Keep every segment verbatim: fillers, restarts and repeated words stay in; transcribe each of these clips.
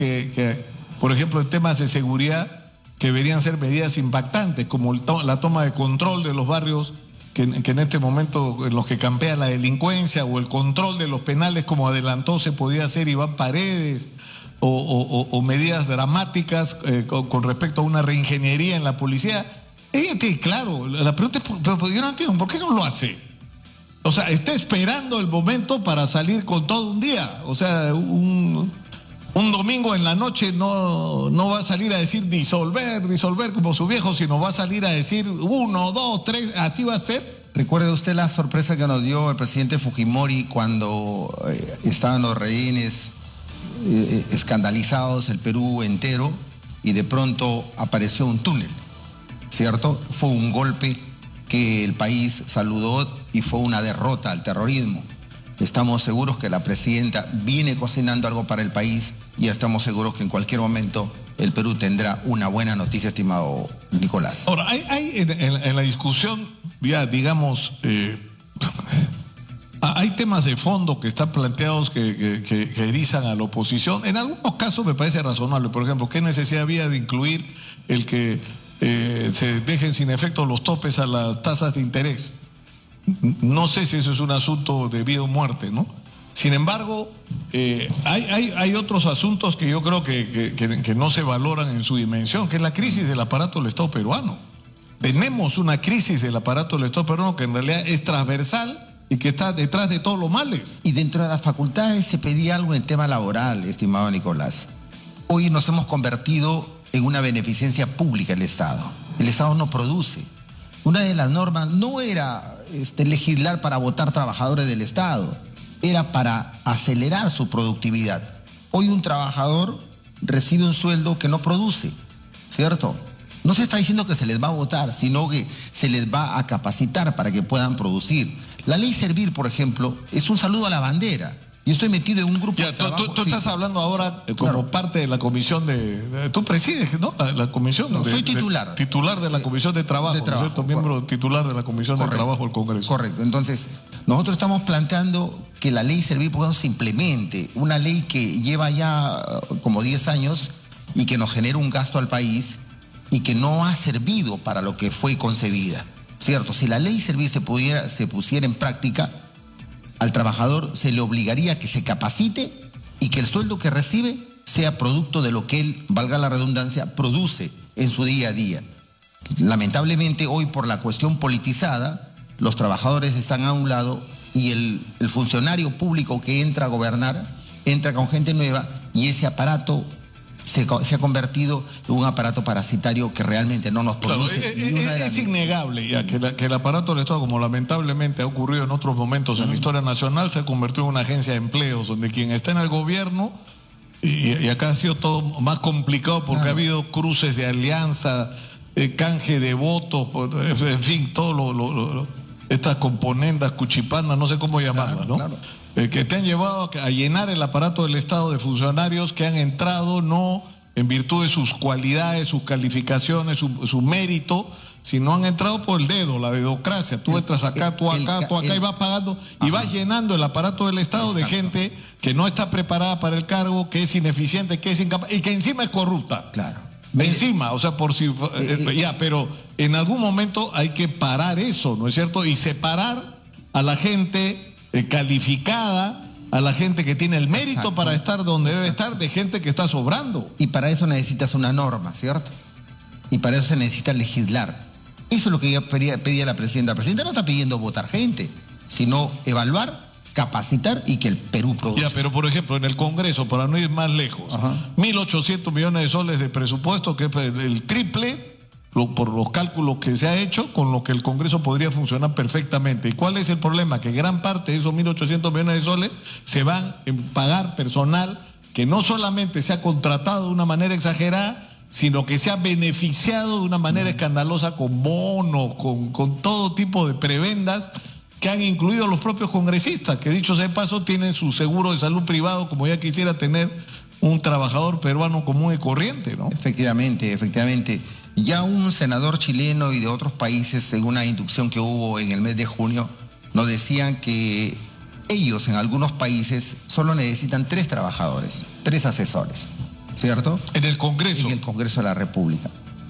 que, que, por ejemplo, en temas de seguridad, que deberían ser medidas impactantes, como el to la toma de control de los barrios que, que en este momento en los que campea la delincuencia, o el control de los penales, como adelantó se podía hacer Iván Paredes, o, o, o medidas dramáticas eh, con, con respecto a una reingeniería en la policía. Eh, claro, la pregunta es, pero yo no entiendo, ¿por qué no lo hace? O sea, está esperando el momento para salir con todo un día. O sea, un, un domingo en la noche no, no va a salir a decir disolver, disolver como su viejo, sino va a salir a decir uno, dos, tres, así va a ser. ¿Recuerde usted la sorpresa que nos dio el presidente Fujimori cuando eh, estaban los rehenes eh, escandalizados, el Perú entero, y de pronto apareció un túnel, ¿cierto? Fue un golpe que el país saludó y fue una derrota al terrorismo. Estamos seguros que la presidenta viene cocinando algo para el país y estamos seguros que en cualquier momento el Perú tendrá una buena noticia, estimado Nicolás. Ahora, hay, hay en, en, en la discusión, ya digamos, eh, hay temas de fondo que están planteados que, que, que, que erizan a la oposición. En algunos casos me parece razonable. Por ejemplo, ¿qué necesidad había de incluir el que eh, se dejen sin efecto los topes a las tasas de interés? No sé si eso es un asunto de vida o muerte, ¿no? Sin embargo, eh, hay, hay, hay otros asuntos que yo creo que, que, que, que no se valoran en su dimensión, que es la crisis del aparato del Estado peruano. Tenemos una crisis del aparato del Estado peruano que en realidad es transversal y que está detrás de todos los males. Y dentro de las facultades se pedía algo en tema laboral, estimado Nicolás. Hoy nos hemos convertido en una beneficencia pública el Estado. El Estado no produce. Una de las normas no era este, legislar para votar trabajadores del Estado, era para acelerar su productividad. Hoy un trabajador recibe un sueldo que no produce, ¿cierto? No se está diciendo que se les va a votar, sino que se les va a capacitar para que puedan producir. La ley Servir, por ejemplo, es un saludo a la bandera. Yo estoy metido en un grupo ya, de tú, trabajo. Tú, tú sí. estás hablando ahora como claro. parte de la comisión de, de... Tú presides, ¿no? La, la comisión. No, de, soy titular. De, titular de la comisión de trabajo, de trabajo ¿no es cierto? Miembro titular de la comisión Correcto. de trabajo del Congreso. Correcto. Entonces, nosotros estamos planteando que la ley Servir, por ejemplo, se implemente. Una ley que lleva ya como diez años y que nos genera un gasto al país y que no ha servido para lo que fue concebida, ¿cierto? Si la ley Servir se, pudiera, se pusiera en práctica, al trabajador se le obligaría a que se capacite y que el sueldo que recibe sea producto de lo que él, valga la redundancia, produce en su día a día. Lamentablemente hoy, por la cuestión politizada, los trabajadores están a un lado y el, el funcionario público que entra a gobernar entra con gente nueva y ese aparato se, se ha convertido en un aparato parasitario que realmente no nos produce. Claro, es, es, es innegable ya que, la, que el aparato del Estado, como lamentablemente ha ocurrido en otros momentos en uh-huh. la historia nacional, se ha convertido en una agencia de empleos, donde quien está en el gobierno, y, y acá ha sido todo más complicado porque claro. ha habido cruces de alianza, eh, canje de votos, en fin, todo lo, lo, lo, estas componendas, cuchipandas, no sé cómo llamarlas, claro, ¿no? Claro. Eh, que te han llevado a, a llenar el aparato del Estado de funcionarios que han entrado no en virtud de sus cualidades, sus calificaciones, su, su mérito, sino han entrado por el dedo, la dedocracia. Tú el, entras acá, tú acá, el, tú acá el, y vas pagando ajá. y vas llenando el aparato del Estado Exacto. de gente que no está preparada para el cargo, que es ineficiente, que es incapaz y que encima es corrupta. Claro. Encima, o sea, por si... Eh, eh, ya, pero en algún momento hay que parar eso, ¿no es cierto? Y separar a la gente eh, calificada, a la gente que tiene el mérito Exacto. para estar donde Exacto. debe estar, de gente que está sobrando. Y para eso necesitas una norma, ¿cierto? Y para eso se necesita legislar. Eso es lo que yo pedía, pedía la presidenta. La presidenta no está pidiendo votar gente, sino evaluar, capacitar y que el Perú produzca. Ya, pero por ejemplo, en el Congreso, para no ir más lejos, Ajá. mil ochocientos millones de soles de presupuesto, que es el triple, lo, por los cálculos que se ha hecho, con lo que el Congreso podría funcionar perfectamente. ¿Y cuál es el problema? Que gran parte de esos mil ochocientos millones de soles se van en pagar personal que no solamente se ha contratado de una manera exagerada, sino que se ha beneficiado de una manera mm. escandalosa con bonos, con, con todo tipo de prebendas, que han incluido a los propios congresistas, que dicho sea de paso tienen su seguro de salud privado, como ya quisiera tener un trabajador peruano común y corriente, ¿no? Efectivamente, efectivamente. Ya un senador chileno y de otros países, según una inducción que hubo en el mes de junio, nos decían que ellos en algunos países solo necesitan tres trabajadores, tres asesores. ¿cierto? En el Congreso. En el Congreso de la República.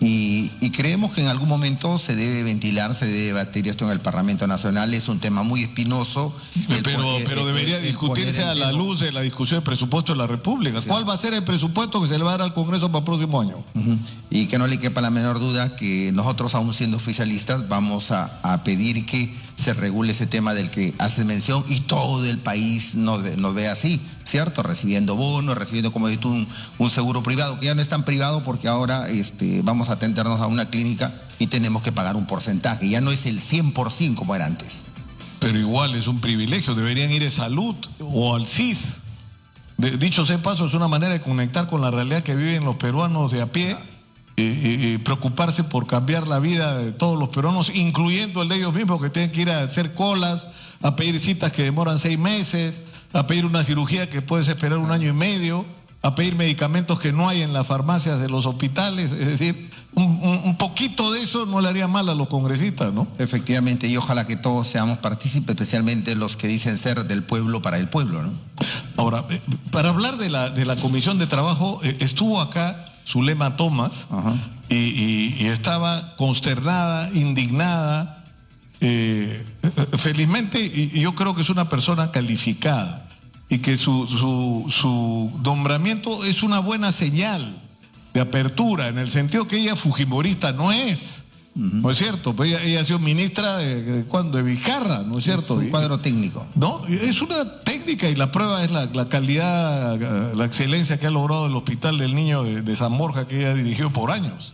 Y, y creemos que en algún momento se debe ventilar, se debe debatir esto en el Parlamento Nacional. Es un tema muy espinoso. El, pero el, pero debería el, el discutirse a la tema. luz de la discusión del presupuesto de la República. Sí. ¿Cuál va a ser el presupuesto que se le va a dar al Congreso para el próximo año? Uh-huh. Y que no le quepa la menor duda que nosotros, aún siendo oficialistas, vamos a, a pedir que se regule ese tema del que hace mención y todo el país nos ve, nos ve así, ¿cierto? Recibiendo bonos, recibiendo, como dices tú, un, un seguro privado, que ya no es tan privado porque ahora este, vamos a atendernos a una clínica y tenemos que pagar un porcentaje, ya no es el cien por ciento como era antes. Pero igual es un privilegio, deberían ir a salud o al C I S. De, dicho sea paso, es una manera de conectar con la realidad que viven los peruanos de a pie. Y, y, y preocuparse por cambiar la vida de todos los peruanos, incluyendo el de ellos mismos, que tienen que ir a hacer colas, a pedir citas que demoran seis meses, a pedir una cirugía que puedes esperar un año y medio, a pedir medicamentos que no hay en las farmacias de los hospitales. Es decir, un, un, un poquito de eso no le haría mal a los congresistas, ¿no? Efectivamente, y ojalá que todos seamos partícipes, especialmente los que dicen ser del pueblo para el pueblo, ¿no? Ahora, para hablar de la, de la Comisión de Trabajo, estuvo acá Zulema Thomas, uh-huh. y, y, y estaba consternada, indignada, eh, felizmente, y, y yo creo que es una persona calificada y que su, su, su nombramiento es una buena señal de apertura, en el sentido que ella fujimorista no es. Uh-huh. ¿No es cierto? Pues ella, ella ha sido ministra de, de, ¿cuándo? de Vizcarra, ¿no es cierto? Es un cuadro técnico. No, es una técnica y la prueba es la, la calidad, la excelencia que ha logrado el Hospital del Niño de, de San Borja, que ella dirigió por años.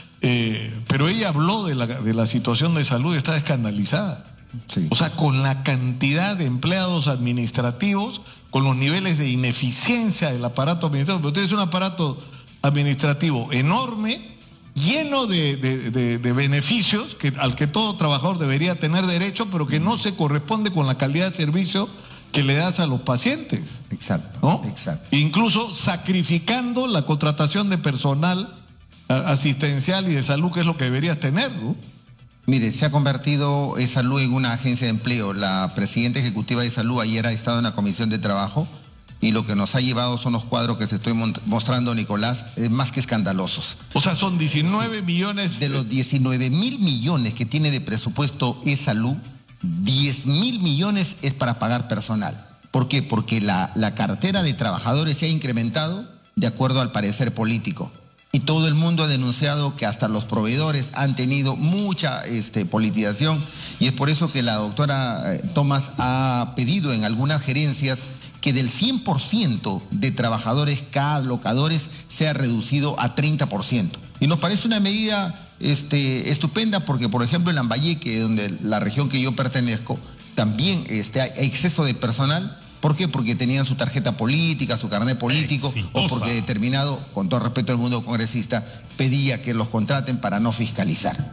Eh, pero ella habló de la, de la situación de salud y está escandalizada. Sí. O sea, con la cantidad de empleados administrativos, con los niveles de ineficiencia del aparato administrativo. Pero usted es un aparato administrativo enorme, lleno de, de, de, de beneficios que, al que todo trabajador debería tener derecho, pero que no se corresponde con la calidad de servicio que le das a los pacientes. Exacto, ¿no? exacto. Incluso sacrificando la contratación de personal asistencial y de salud, que es lo que deberías tener, ¿no? Mire, se ha convertido Salud en una agencia de empleo. La presidenta ejecutiva de Salud ayer ha estado en la Comisión de Trabajo y lo que nos ha llevado son los cuadros que se estoy mostrando, Nicolás, eh, más que escandalosos. O sea, son diecinueve millones... De los diecinueve mil millones que tiene de presupuesto E-Salud, diez mil millones es para pagar personal. ¿Por qué? Porque la, la cartera de trabajadores se ha incrementado de acuerdo al parecer político. Y todo el mundo ha denunciado que hasta los proveedores han tenido mucha este, politización, y es por eso que la doctora Thomas ha pedido en algunas gerencias que del cien por ciento de trabajadores C A D, locadores, sea reducido a treinta por ciento. Y nos parece una medida este, estupenda porque, por ejemplo, en Lambayeque, donde la región que yo pertenezco, también este, hay exceso de personal. ¿Por qué? Porque tenían su tarjeta política, su carnet político, exitosa. O porque determinado, con todo respeto al mundo congresista, pedía que los contraten para no fiscalizar.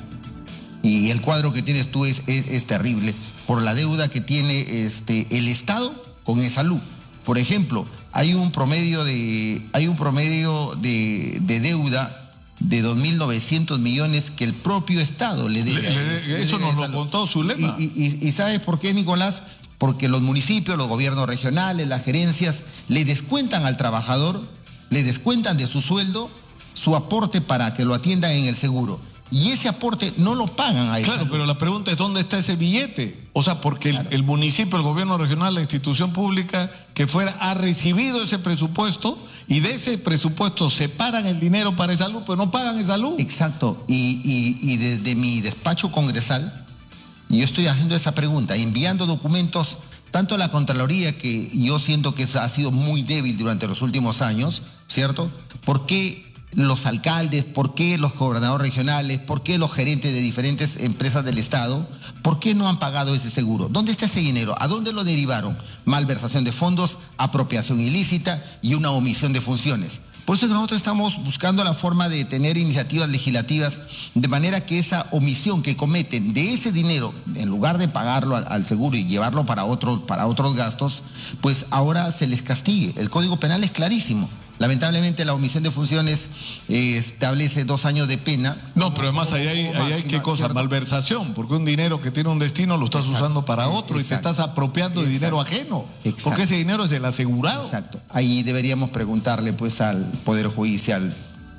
Y el cuadro que tienes tú es, es, es terrible por la deuda que tiene este, el Estado con E-Salud. Por ejemplo, hay un promedio de, hay un promedio de, de deuda de dos mil novecientos millones que el propio Estado le debe. Le, le, le, eso nos lo contó Zulema. Y, y, y, y ¿sabes por qué, Nicolás? Porque los municipios, los gobiernos regionales, las gerencias, le descuentan al trabajador, le descuentan de su sueldo su aporte para que lo atiendan en el seguro. Y ese aporte no lo pagan a esa. Claro, pero la pregunta es ¿dónde está ese billete? O sea, porque claro. el, el municipio, el gobierno regional, la institución pública que fuera, ha recibido ese presupuesto y de ese presupuesto separan el dinero para esa salud, pero no pagan esa salud. Exacto. Y, y, y desde mi despacho congresal, yo estoy haciendo esa pregunta, enviando documentos tanto a la Contraloría, que yo siento que ha sido muy débil durante los últimos años, ¿cierto? ¿Por qué los alcaldes, por qué los gobernadores regionales, por qué los gerentes de diferentes empresas del Estado, por qué no han pagado ese seguro? ¿Dónde está ese dinero? ¿A dónde lo derivaron? Malversación de fondos, apropiación ilícita y una omisión de funciones. Por eso nosotros estamos buscando la forma de tener iniciativas legislativas de manera que esa omisión que cometen de ese dinero, en lugar de pagarlo al, al seguro y llevarlo para otros, para otros gastos, pues ahora se les castigue. El Código Penal es clarísimo. Lamentablemente la omisión de funciones eh, establece dos años de pena. No, pero además ahí hay, ahí hay qué cosa, ¿cierto? Malversación, porque un dinero que tiene un destino lo estás exacto, usando para otro exacto, y te estás apropiando exacto, de dinero ajeno, exacto, porque ese dinero es del asegurado. Exacto. Ahí deberíamos preguntarle pues al Poder Judicial.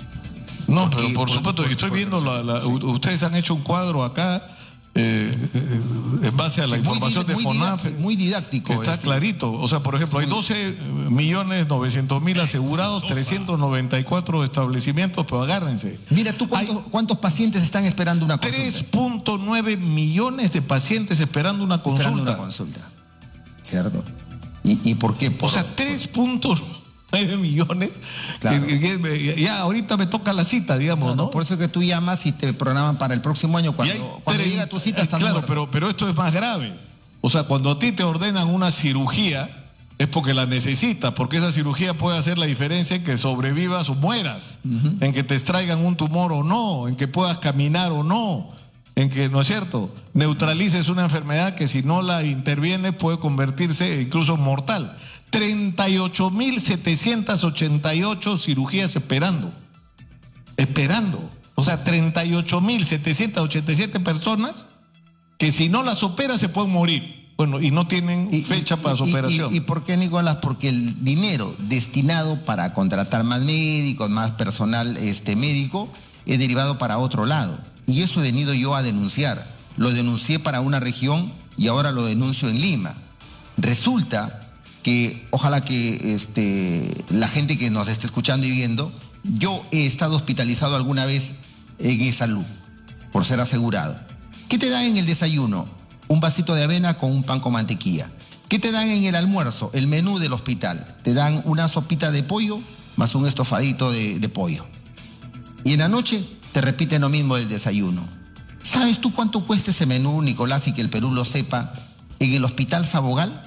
No, pero por, por supuesto, por, estoy por, viendo, la, la, sí. Ustedes han hecho un cuadro acá eh, eh, en base a la sí, información muy, de FONAF. Muy didáctico. Está este. clarito. O sea, por ejemplo, hay doce millones novecientos mil asegurados, trescientos noventa y cuatro establecimientos, pero agárrense. Mira, ¿tú cuántos, hay cuántos pacientes están esperando una consulta? tres punto nueve millones de pacientes esperando una consulta. Esperando una consulta, ¿cierto? ¿Y, y por qué? Por, o sea, tres punto nueve millones. Claro. Que, que, que, ya ahorita me toca la cita, digamos, claro, ¿no? Por eso es que tú llamas y te programan para el próximo año. Cuando, cuando llega tu cita estás claro, muerto. pero, pero esto es más grave. O sea, cuando a ti te ordenan una cirugía, es porque la necesitas, porque esa cirugía puede hacer la diferencia en que sobrevivas o mueras, uh-huh. en que te extraigan un tumor o no, en que puedas caminar o no, en que, ¿no es cierto?, neutralices una enfermedad que si no la interviene puede convertirse incluso mortal. treinta y ocho mil setecientos ochenta y ocho cirugías esperando, esperando, o sea, treinta y ocho mil setecientos ochenta y siete personas que si no las operan se pueden morir. Bueno, y no tienen y, fecha y, para su y, operación. Y, y, ¿Y por qué, Nicolás? Porque el dinero destinado para contratar más médicos, más personal este, médico, es derivado para otro lado. Y eso he venido yo a denunciar. Lo denuncié para una región y ahora lo denuncio en Lima. Resulta que ojalá que este, la gente que nos esté escuchando y viendo, yo he estado hospitalizado alguna vez en E-Salud, por ser asegurado. ¿Qué te dan en el desayuno? Un vasito de avena con un pan con mantequilla. ¿Qué te dan en el almuerzo? El menú del hospital. Te dan una sopita de pollo más un estofadito de, de pollo. Y en la noche te repiten lo mismo del desayuno. ¿Sabes tú cuánto cuesta ese menú, Nicolás, y que el Perú lo sepa? En el Hospital Sabogal,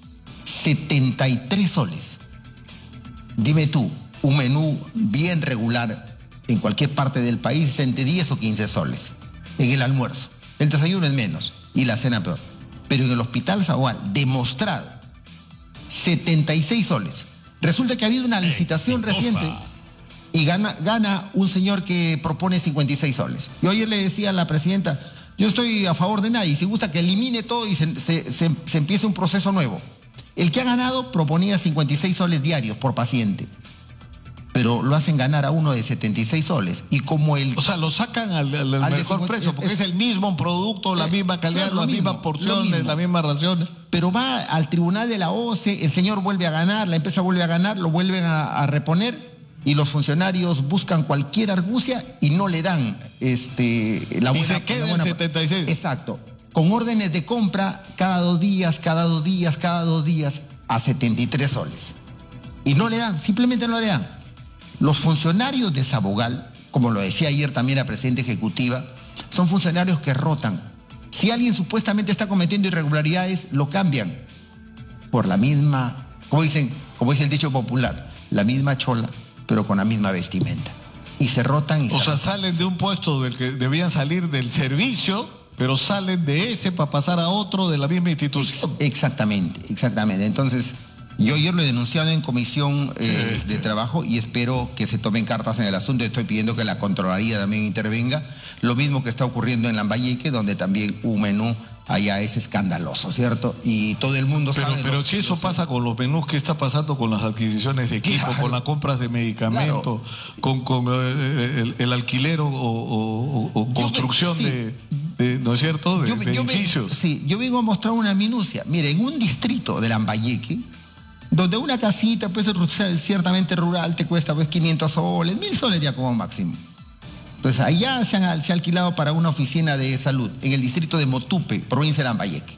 setenta y tres soles. Dime tú, un menú bien regular en cualquier parte del país, entre diez o quince soles. En el almuerzo. El desayuno es menos y la cena peor. Pero en el Hospital Sabogal, demostrado, setenta y seis soles. Resulta que ha habido una licitación Exitosa. reciente y gana, gana un señor que propone cincuenta y seis soles. Yo ayer le decía a la presidenta, yo estoy a favor de nadie, si gusta que elimine todo y se, se, se, se empiece un proceso nuevo. El que ha ganado proponía cincuenta y seis soles diarios por paciente, pero lo hacen ganar a uno de setenta y seis soles. Y como el... O sea, lo sacan al, al, al mejor cincuenta, precio, porque es, es el mismo producto, la misma calidad, claro, las mismo, mismas porciones, las mismas raciones. Pero va al tribunal de la O C E, el señor vuelve a ganar, la empresa vuelve a ganar, lo vuelven a, a reponer y los funcionarios buscan cualquier argucia y no le dan este, la buena... Y se queda en setenta y seis. Exacto. Con órdenes de compra cada dos días, cada dos días, cada dos días, a setenta y tres soles. Y no le dan, simplemente no le dan. Los funcionarios de Sabogal, como lo decía ayer también la presidenta ejecutiva, son funcionarios que rotan. Si alguien supuestamente está cometiendo irregularidades, lo cambian por la misma, como dicen, como dice el dicho popular, la misma chola, pero con la misma vestimenta. Y se rotan y se O sea, rotan. salen de un puesto del que debían salir del servicio, pero salen de ese para pasar a otro de la misma institución. Exactamente, exactamente. Entonces, yo ayer lo he denunciado en comisión eh, este. de trabajo y espero que se tomen cartas en el asunto. Estoy pidiendo que la Contraloría también intervenga. Lo mismo que está ocurriendo en Lambayeque, donde también un menú allá es escandaloso, ¿cierto? Y todo el mundo pero, sabe... Pero los, si eso los, pasa con los menús, ¿qué está pasando con las adquisiciones de equipo, claro, con las compras de medicamentos, claro, con, con eh, el, el alquiler o, o, o construcción me, sí. de, de, ¿no es cierto?, de, yo, de yo edificios. Me, sí, yo vengo a mostrar una minucia. Mire, en un distrito de Lambayeque, donde una casita, pues ciertamente rural, te cuesta pues quinientos soles, mil soles ya como máximo. Entonces, allá se, han, se ha alquilado para una oficina de salud, en el distrito de Motupe, provincia de Lambayeque.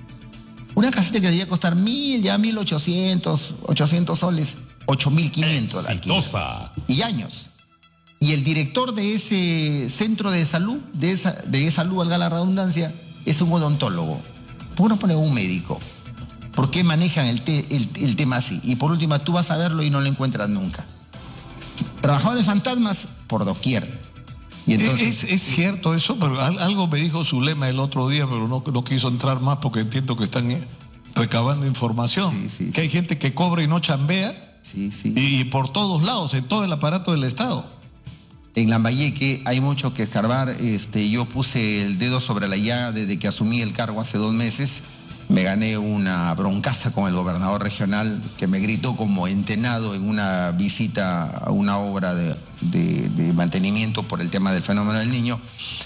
Una casita que debería costar mil, ya mil ochocientos, ochocientos soles, ocho mil quinientos la alquiler. Y años. Y el director de ese centro de salud, de esa, de esa salud, valga la redundancia, es un odontólogo. ¿Por qué no pone un médico? ¿Por qué manejan el, te, el, el tema así? Y por último, tú vas a verlo y no lo encuentras nunca. Trabajadores fantasmas por doquier. Y entonces, es, es cierto eso, pero algo me dijo Zulema el otro día, pero no, no quiso entrar más porque entiendo que están recabando información. Sí, sí, que hay gente que cobra y no chambea Sí, sí. Y, y por todos lados, en todo el aparato del Estado. En Lambayeque hay mucho que escarbar. Este, yo puse el dedo sobre la llaga desde que asumí el cargo hace dos meses. Me gané una broncaza con el gobernador regional que me gritó como entenado en una visita a una obra de, de, de mantenimiento por el tema del fenómeno del Niño.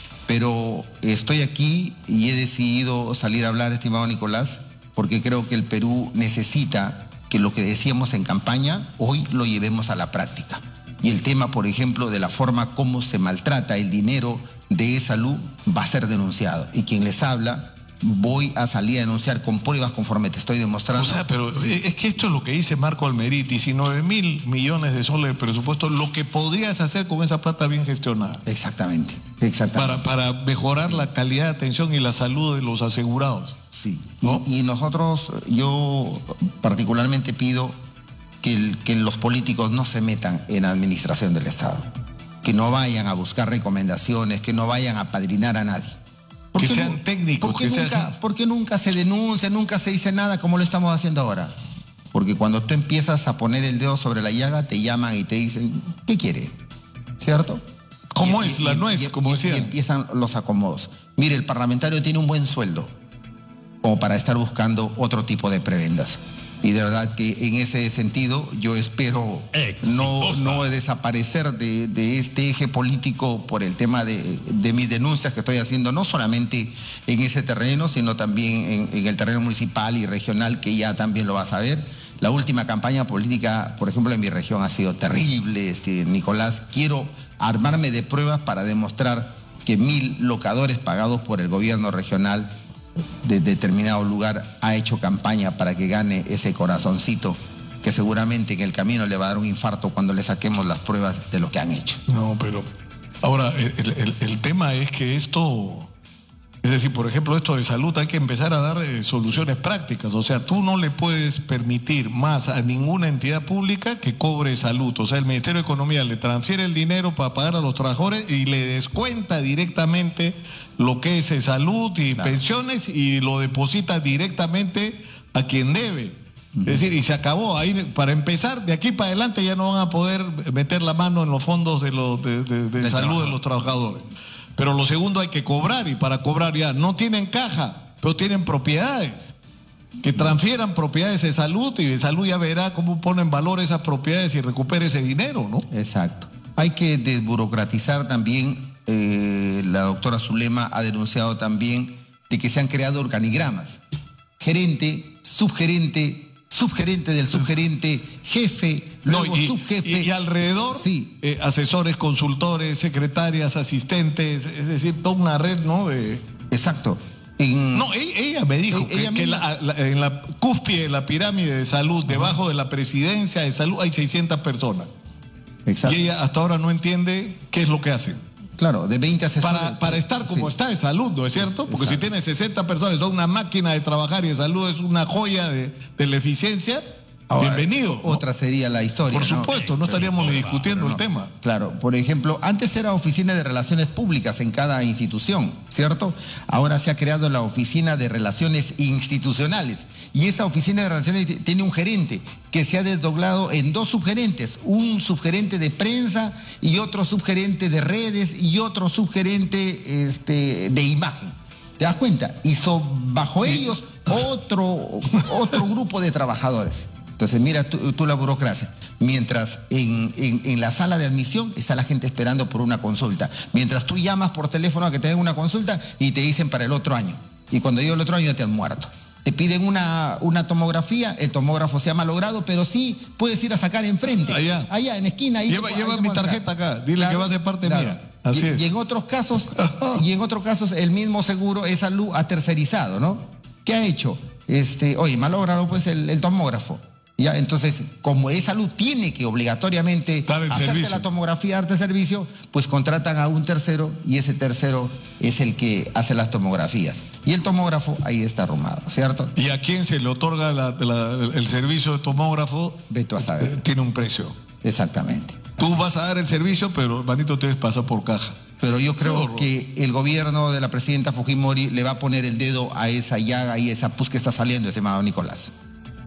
Pero estoy aquí y he decidido salir a hablar, estimado Nicolás, porque creo que el Perú necesita que lo que decíamos en campaña hoy lo llevemos a la práctica. Y el tema, por ejemplo, de la forma como se maltrata el dinero de salud va a ser denunciado. Y quien les habla, voy a salir a denunciar con pruebas conforme te estoy demostrando. O sea, pero sí. Es que esto es lo que dice Marco Almeriti, diecinueve mil millones de soles de presupuesto, lo que podrías hacer con esa plata bien gestionada. Exactamente, exactamente. Para, para mejorar la calidad de atención y la salud de los asegurados. Sí, ¿no? y, y nosotros, yo particularmente pido que, el, que los políticos no se metan en la administración del Estado, que no vayan a buscar recomendaciones, que no vayan a padrinar a nadie. Que sean no, técnicos. ¿Por qué, que nunca, sean... ¿Por qué nunca se denuncia, nunca se dice nada como lo estamos haciendo ahora? Porque cuando tú empiezas a poner el dedo sobre la llaga, te llaman y te dicen, ¿qué quiere? ¿Cierto? ¿Cómo y, es y, la y, nuez, y, como decía? Y empiezan los acomodos. Mire, el parlamentario tiene un buen sueldo como para estar buscando otro tipo de prebendas. Y de verdad que en ese sentido yo espero no, no desaparecer de, de este eje político por el tema de, de mis denuncias que estoy haciendo, no solamente en ese terreno, sino también en, en el terreno municipal y regional, que ya también lo vas a ver. La última campaña política, por ejemplo, en mi región ha sido terrible, este, Nicolás. Quiero armarme de pruebas para demostrar que mil locadores pagados por el gobierno regional de determinado lugar ha hecho campaña para que gane ese corazoncito que seguramente en el camino le va a dar un infarto cuando le saquemos las pruebas de lo que han hecho. No, pero ahora el, el, el tema es que esto, es decir, por ejemplo, esto de salud hay que empezar a dar eh, soluciones prácticas. O sea, tú no le puedes permitir más a ninguna entidad pública que cobre salud. O sea, el Ministerio de Economía le transfiere el dinero para pagar a los trabajadores y le descuenta directamente lo que es salud y claro. pensiones y lo deposita directamente a quien debe. Uh-huh. Es decir, y se acabó. Ahí, para empezar, de aquí para adelante ya no van a poder meter la mano en los fondos de, los, de, de, de, de salud trabajo. de los trabajadores. Pero lo segundo, hay que cobrar, y para cobrar ya no tienen caja, pero tienen propiedades. Que transfieran propiedades de salud, y de salud ya verá cómo pone en valor esas propiedades y recupere ese dinero, ¿no? Exacto. Hay que desburocratizar también. Eh, la doctora Zulema ha denunciado también de que se han creado organigramas. Gerente, subgerente, subgerente del subgerente, jefe, luego no, y, subjefe. Y, y alrededor, sí. eh, asesores, consultores, secretarias, asistentes, es decir, toda una red, ¿no? De... Exacto. En... No, ella, ella me dijo que, ella que la, la, en la cúspide de la pirámide de salud, uh-huh. debajo de la presidencia de salud, hay seiscientas personas. Exacto. Y ella hasta ahora no entiende qué es lo que hacen. Claro, de veinte asesores. Para, para estar como sí. está de salud, ¿no es cierto? Porque exacto. si tiene sesenta personas, son una máquina de trabajar, y de salud es una joya de, de la eficiencia. Ahora, bienvenido. Otra ¿no? sería la historia. Por supuesto, no, no estaríamos ni discutiendo no. el tema. Claro, por ejemplo, antes era oficina de relaciones públicas en cada institución, ¿cierto? Ahora se ha creado la oficina de relaciones institucionales, y esa oficina de relaciones tiene un gerente que se ha desdoblado en dos subgerentes, un subgerente de prensa y otro subgerente de redes y otro subgerente este, de imagen. ¿Te das cuenta? Y son bajo ellos otro, otro grupo de trabajadores. Entonces, mira tú, tú la burocracia. Mientras en, en, en la sala de admisión está la gente esperando por una consulta. Mientras tú llamas por teléfono a que te den una consulta y te dicen para el otro año. Y cuando llega el otro año ya te han muerto. Te piden una, una tomografía, el tomógrafo se ha malogrado, pero sí puedes ir a sacar enfrente. Allá. Allá, en esquina. Ahí lleva te, lleva ahí mi tarjeta acá, dile claro, que vas de parte claro. mía. Así y, es. y en otros casos, y en otros casos el mismo seguro de salud ha tercerizado, ¿no? ¿Qué ha hecho? Este, oye, malogrado pues el, el tomógrafo. Ya, entonces, como esa salud tiene que obligatoriamente hacerte servicio. la tomografía, darte servicio, pues contratan a un tercero, y ese tercero es el que hace las tomografías. Y el tomógrafo ahí está arrumado, ¿cierto? ¿Y a quién se le otorga la, la, el servicio de tomógrafo? Ve tú a saber. Tiene un precio. Exactamente. Tú vas a dar el servicio, pero hermanito, te pasa por caja. Pero yo creo que el gobierno de la presidenta Fujimori le va a poner el dedo a esa llaga y esa pus que está saliendo, estimado Nicolás.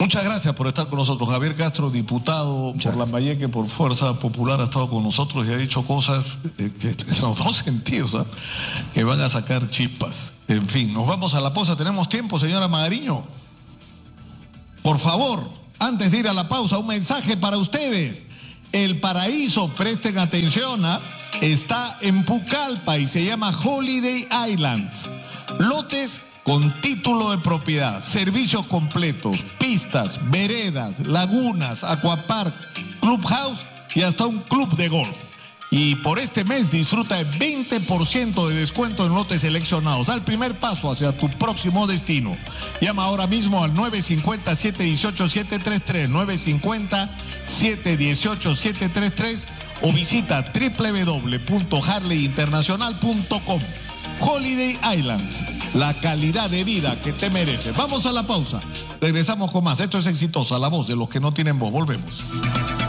Muchas gracias por estar con nosotros. Javier Castro, diputado Muchas por gracias. Lambayeque, por Fuerza Popular, ha estado con nosotros y ha dicho cosas eh, que en los dos sentidos, ¿eh? que van a sacar chispas. En fin, nos vamos a la pausa. ¿Tenemos tiempo, señora Magariño? Por favor, antes de ir a la pausa, un mensaje para ustedes. El Paraíso, presten atención, ¿eh? está en Pucallpa y se llama Holiday Islands. Lotes con título de propiedad, servicios completos, pistas, veredas, lagunas, aquapark, clubhouse y hasta un club de golf. Y por este mes disfruta de veinte por ciento de descuento en lotes seleccionados. Da el primer paso hacia tu próximo destino. Llama ahora mismo al nueve cinco cero, siete uno ocho, siete tres tres, nueve cinco cero, siete uno ocho, siete tres tres o visita doble u doble u doble u punto harley internacional punto com. Holiday Islands, la calidad de vida que te mereces. Vamos a la pausa. Regresamos con más. Esto es Exitosa, la voz de los que no tienen voz. Volvemos.